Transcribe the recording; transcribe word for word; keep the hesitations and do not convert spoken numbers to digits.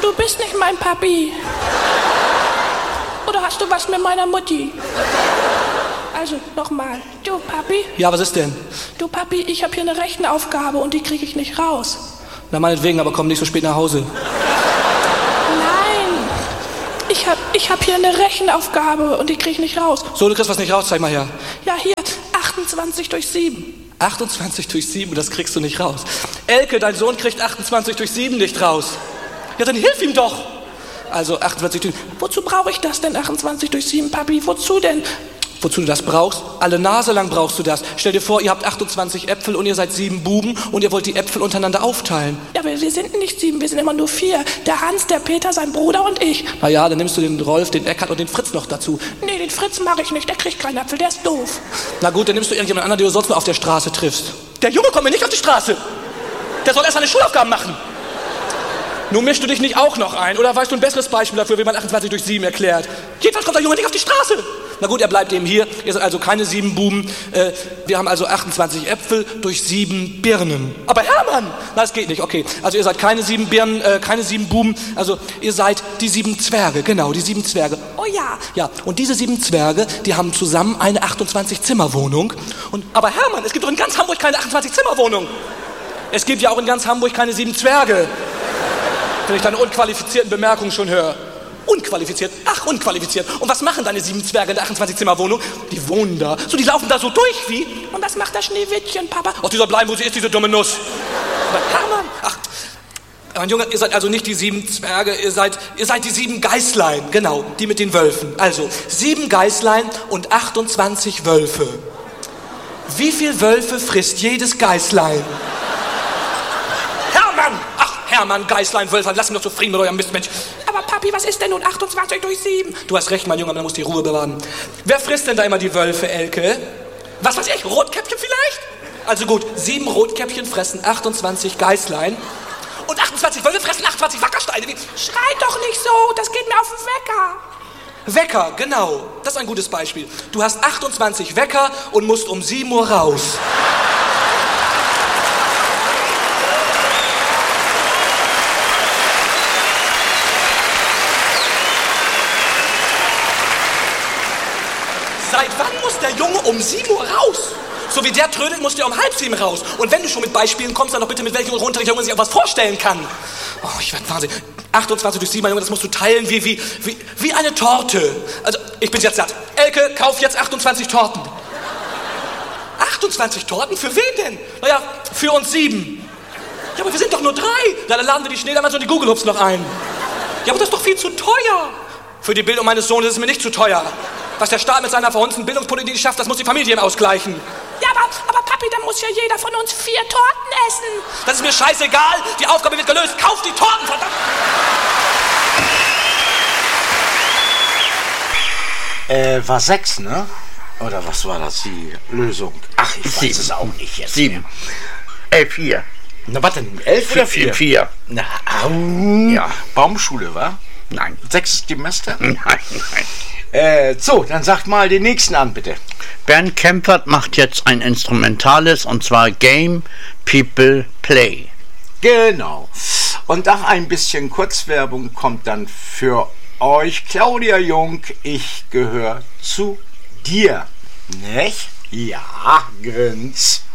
du bist nicht mein Papi. Oder hast du was mit meiner Mutti? Also, nochmal. Du, Papi? Ja, was ist denn? Du, Papi, ich habe hier eine Rechenaufgabe und die kriege ich nicht raus. Na, meinetwegen, aber komm nicht so spät nach Hause. Nein. Ich habe ich hab hier eine Rechenaufgabe und die kriege ich nicht raus. So, du kriegst was nicht raus, zeig mal her. Ja, hier, achtundzwanzig durch sieben. achtundzwanzig durch sieben, das kriegst du nicht raus. Elke, dein Sohn kriegt achtundzwanzig durch sieben nicht raus. Ja, dann hilf ihm doch. Also achtundzwanzig durch... Wozu brauche ich das denn, achtundzwanzig durch sieben, Papi? Wozu denn? Wozu du das brauchst? Alle Nase lang brauchst du das. Stell dir vor, ihr habt achtundzwanzig Äpfel und ihr seid sieben Buben und ihr wollt die Äpfel untereinander aufteilen. Ja, aber wir sind nicht sieben, wir sind immer nur vier. Der Hans, der Peter, sein Bruder und ich. Na ja, dann nimmst du den Rolf, den Eckart und den Fritz noch dazu. Nee, den Fritz mache ich nicht, der kriegt keinen Apfel, der ist doof. Na gut, dann nimmst du irgendjemand anderen, den du sonst nur auf der Straße triffst. Der Junge kommt mir nicht auf die Straße. Der soll erst seine Schulaufgaben machen. Nun mischst du dich nicht auch noch ein, oder weißt du ein besseres Beispiel dafür, wie man achtundzwanzig durch sieben erklärt? Jedenfalls kommt der Junge nicht auf die Straße. Na gut, er bleibt eben hier. Ihr seid also keine sieben Buben. Äh, wir haben also achtundzwanzig Äpfel durch sieben Birnen. Aber Hermann! Na, das geht nicht, okay. Also ihr seid keine sieben Birnen, äh, keine sieben Buben. Also ihr seid die sieben Zwerge, genau, die sieben Zwerge. Oh ja. Ja, und diese sieben Zwerge, die haben zusammen eine achtundzwanzig-Zimmer-Wohnung. Und, aber Hermann, es gibt doch in ganz Hamburg keine achtundzwanzig-Zimmer-Wohnung. Es gibt ja auch in ganz Hamburg keine sieben Zwerge. Wenn ich deine unqualifizierten Bemerkungen schon höre. Unqualifiziert? Ach, unqualifiziert. Und was machen deine sieben Zwerge in der achtundzwanzig-Zimmer-Wohnung? Die wohnen da. So, die laufen da so durch, wie? Und was macht das Schneewittchen, Papa? Ach, die soll bleiben, wo sie ist, diese dumme Nuss. Aber Hermann, ach, mein Junge, ihr seid also nicht die sieben Zwerge, ihr seid, ihr seid die sieben Geißlein. Genau, die mit den Wölfen. Also, sieben Geißlein und achtundzwanzig Wölfe. Wie viel Wölfe frisst jedes Geißlein? Hermann! Ach, Hermann, Geißlein, Wölfer, lass mich doch zufrieden mit eurem Mistmensch. Aber Papi, was ist denn nun achtundzwanzig durch sieben? Du hast recht, mein Junge, man muss die Ruhe bewahren. Wer frisst denn da immer die Wölfe, Elke? Was weiß ich, Rotkäppchen vielleicht? Also gut, sieben Rotkäppchen fressen achtundzwanzig Geißlein und achtundzwanzig Wölfe fressen achtundzwanzig Wackersteine. Wie? Schrei doch nicht so, das geht mir auf den Wecker. Wecker, genau, das ist ein gutes Beispiel. Du hast achtundzwanzig Wecker und musst um sieben Uhr raus. Seit wann muss der Junge um sieben Uhr raus? So wie der trödelt, muss der um halb sieben raus. Und wenn du schon mit Beispielen kommst, dann doch bitte mit welchem runter, der Junge sich auch was vorstellen kann. Oh, ich werde wahnsinnig. achtundzwanzig durch sieben, mein Junge, das musst du teilen wie, wie, wie, wie eine Torte. Also, ich bin jetzt satt. Elke, kauf jetzt achtundzwanzig Torten. achtundzwanzig Torten? Für wen denn? Naja, für uns sieben. Ja, aber wir sind doch nur drei. Ja, dann laden wir die Schneedammers und die Gugelhups noch ein. Ja, aber das ist doch viel zu teuer. Für die Bildung meines Sohnes ist es mir nicht zu teuer. Was der Staat mit seiner verhunzten Bildungspolitik schafft, das muss die Familie ihm ausgleichen. Ja, aber, aber Papi, dann muss ja jeder von uns vier Torten essen. Das ist mir scheißegal. Die Aufgabe wird gelöst. Kauf die Torten, verdammt! Äh, war sechs, ne? Oder was war das, die Lösung? Ach, ich weiß Sieben. es auch nicht jetzt. Sieben. Äh, vier. Na, was denn? Elf oder vier? Vier. Na, au. Ja. Baumschule, wa? Nein. Sechstes Semester? Nein, nein. Äh, so, dann sagt mal den nächsten an, bitte. Bernd Kempfert macht jetzt ein Instrumentales, und zwar Game People Play. Genau. Und nach ein bisschen Kurzwerbung kommt dann für euch Claudia Jung, ich gehöre zu dir. Nicht? Ja, grins.